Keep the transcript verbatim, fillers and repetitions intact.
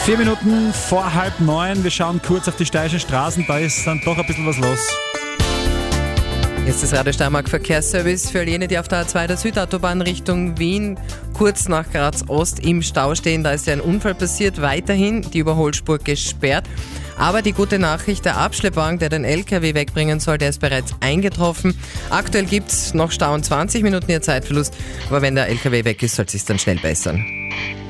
Vier Minuten vor halb neun. Wir schauen kurz auf die steirischen Straßen. Da ist dann doch ein bisschen was los. Jetzt ist Radio Steiermark Verkehrsservice für all jene, die auf der A zwei der Südautobahn Richtung Wien kurz nach Graz Ost im Stau stehen. Da ist ja ein Unfall passiert. Weiterhin die Überholspur gesperrt. Aber die gute Nachricht, der Abschleppwagen, der den L K W wegbringen soll, der ist bereits eingetroffen. Aktuell gibt es noch Stau und zwanzig Minuten ihr Zeitverlust. Aber wenn der L K W weg ist, soll es sich dann schnell bessern.